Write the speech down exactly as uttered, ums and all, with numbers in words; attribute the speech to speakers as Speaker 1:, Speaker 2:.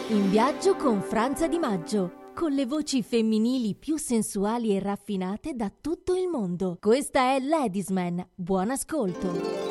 Speaker 1: In viaggio con Franza Di Maggio, con le voci femminili più sensuali e raffinate da tutto il mondo. Questa è Ladies Man. Buon ascolto.